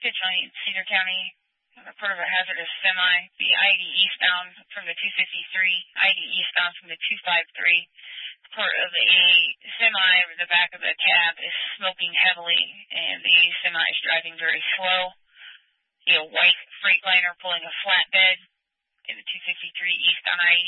Pitchline, Cedar County, report of a hazardous semi, the ID eastbound from the 253, ID eastbound from the 253. Report of a semi over the back of the cab is smoking heavily, and the semi is driving very slow. A white Freightliner pulling a flatbed in the 253 east on I-80.